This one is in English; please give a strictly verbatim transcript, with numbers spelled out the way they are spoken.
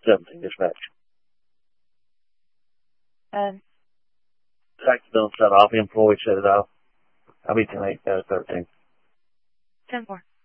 seventeen dispatch. Um, Taxi don't set off. Employee set it off. I'll be ten eight, uh, thirteen. ten four.